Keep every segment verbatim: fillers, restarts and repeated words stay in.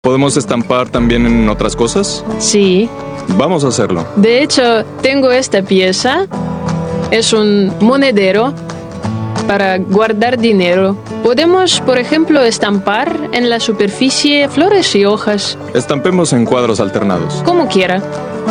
¿Podemos estampar también en otras cosas? Sí. Vamos a hacerlo. De hecho, tengo esta pieza. Es un monedero para guardar dinero. Podemos, por ejemplo, estampar en la superficie flores y hojas. Estampemos en cuadros alternados. Como quiera.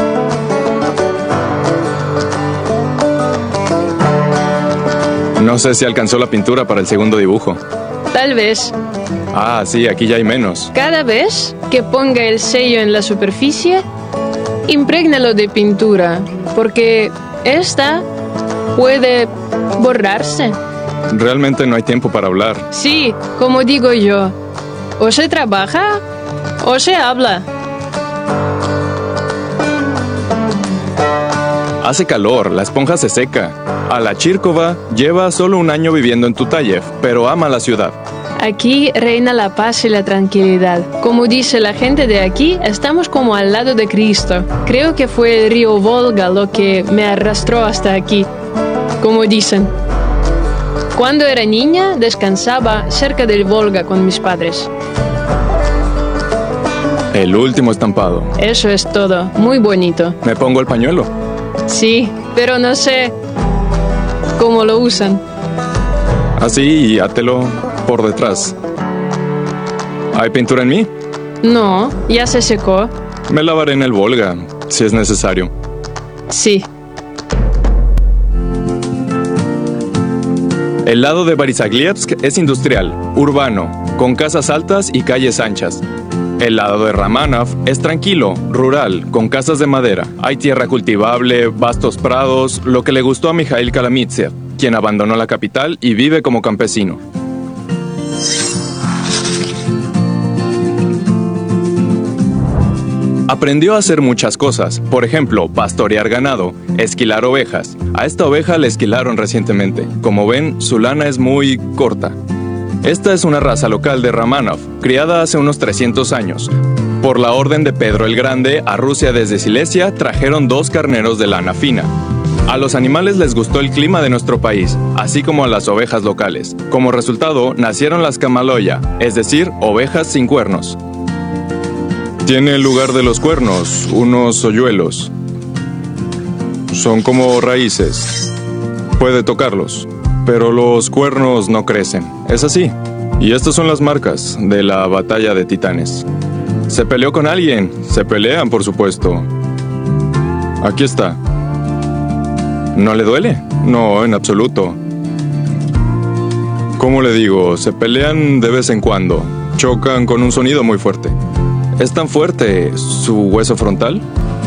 No sé si alcanzó la pintura para el segundo dibujo. Tal vez. Ah, sí, aquí ya hay menos. Cada vez que ponga el sello en la superficie, imprégnalo de pintura, porque esta puede borrarse. Realmente no hay tiempo para hablar. Sí, como digo yo, o se trabaja o se habla. Hace calor, la esponja se seca. Ala Chirkova lleva solo un año viviendo en Tutayev, pero ama la ciudad. Aquí reina la paz y la tranquilidad. Como dice la gente de aquí, estamos como al lado de Cristo. Creo que fue el río Volga lo que me arrastró hasta aquí, como dicen. Cuando era niña, descansaba cerca del Volga con mis padres. El último estampado. Eso es todo. Muy bonito. ¿Me pongo el pañuelo? Sí, pero no sé cómo lo usan. Así y átelo por detrás. ¿Hay pintura en mí? No, ya se secó. Me lavaré en el Volga, si es necesario. Sí. El lado de Borisaglivsk es industrial, urbano, con casas altas y calles anchas. El lado de Ramanov es tranquilo, rural, con casas de madera. Hay tierra cultivable, vastos prados, lo que le gustó a Mikhail Kalamitsev, quien abandonó la capital y vive como campesino. Aprendió a hacer muchas cosas, por ejemplo, pastorear ganado, esquilar ovejas. A esta oveja le esquilaron recientemente. Como ven, su lana es muy corta. Esta es una raza local de Ramanov, criada hace unos trescientos años. Por la orden de Pedro el Grande, a Rusia desde Silesia trajeron dos carneros de lana fina. A los animales les gustó el clima de nuestro país, así como a las ovejas locales. Como resultado, nacieron las Kamaloya, es decir, ovejas sin cuernos. Tiene en lugar de los cuernos unos hoyuelos. Son como raíces. Puede tocarlos, pero los cuernos no crecen. Es así. Y estas son las marcas de la batalla de Titanes. ¿Se peleó con alguien? Se pelean, por supuesto. Aquí está. ¿No le duele? No, en absoluto. ¿Cómo le digo? Se pelean de vez en cuando. Chocan con un sonido muy fuerte. ¿Es tan fuerte su hueso frontal?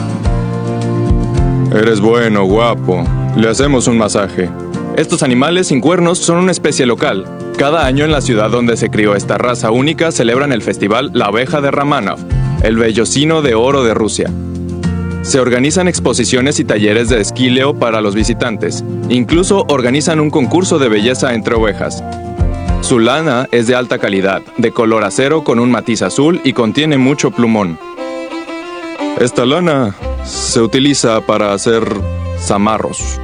Eres bueno, guapo. Le hacemos un masaje. Estos animales sin cuernos son una especie local. Cada año en la ciudad donde se crió esta raza única celebran el festival La Oveja de Ramanov, el vellocino de oro de Rusia. Se organizan exposiciones y talleres de esquileo para los visitantes. Incluso organizan un concurso de belleza entre ovejas. Su lana es de alta calidad, de color acero con un matiz azul y contiene mucho plumón. Esta lana se utiliza para hacer zamarros,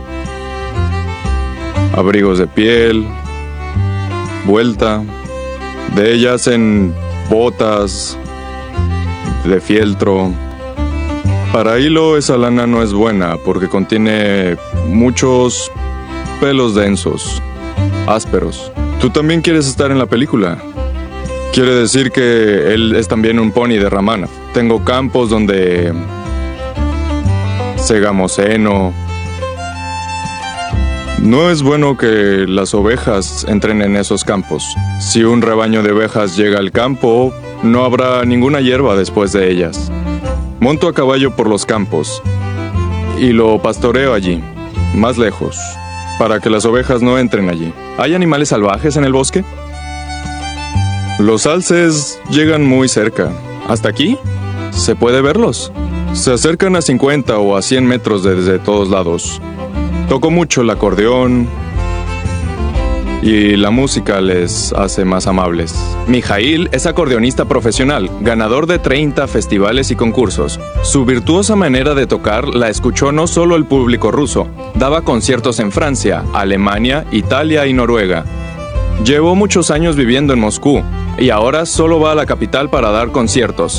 abrigos de piel, vuelta. De ella hacen botas de fieltro. Para hilo esa lana no es buena porque contiene muchos pelos densos, ásperos. ¿Tú también quieres estar en la película? Quiere decir que él es también un pony de Ramanov. Tengo campos donde segamos heno. No es bueno que las ovejas entren en esos campos. Si un rebaño de ovejas llega al campo, no habrá ninguna hierba después de ellas. Monto a caballo por los campos y lo pastoreo allí, más lejos, para que las ovejas no entren allí. ¿Hay animales salvajes en el bosque? Los alces llegan muy cerca. ¿Hasta aquí? ¿Se puede verlos? Se acercan a cincuenta o a cien metros desde todos lados. Toco mucho el acordeón y la música les hace más amables. Mijail es acordeonista profesional, ganador de treinta festivales y concursos. Su virtuosa manera de tocar la escuchó no solo el público ruso. Daba conciertos en Francia, Alemania, Italia y Noruega. Llevó muchos años viviendo en Moscú y ahora solo va a la capital para dar conciertos.